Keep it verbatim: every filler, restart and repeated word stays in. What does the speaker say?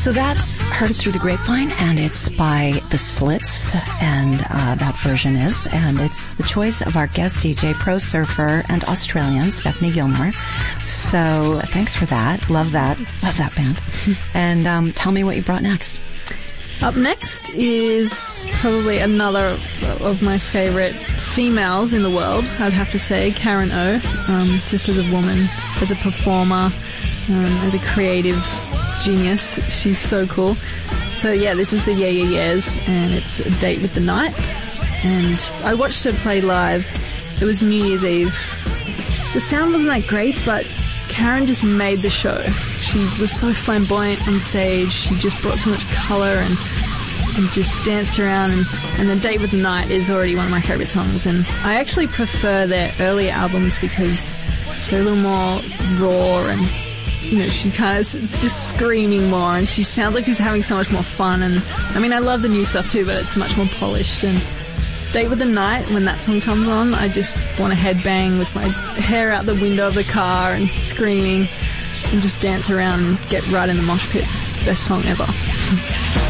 So that's Heard It Through the Grapevine, and it's by The Slits, and uh, that version is, and it's the choice of our guest D J, pro surfer, and Australian, Stephanie Gilmore. So thanks for that. Love that. Love that band. And um, tell me what you brought next. Up next is probably another of my favorite females in the world, I'd have to say, Karen O. Um, just as a woman, as a performer, um, as a creative genius. She's so cool. So yeah, this is the Yeah Yeah Yeahs, and it's A Date with the Night. And I watched her play live. It was New Year's Eve. The sound wasn't that great, but Karen just made the show. She was so flamboyant on stage. She just brought so much colour and, and just danced around. And, and The Date with the Night is already one of my favourite songs. And I actually prefer their earlier albums because they're a little more raw and, you know, she kind of is just screaming more, and she sounds like she's having so much more fun. And I mean, I love the new stuff too, but it's much more polished. And Date with the Night, when that song comes on, I just want to headbang with my hair out the window of the car and screaming and just dance around and get right in the mosh pit. Best song ever.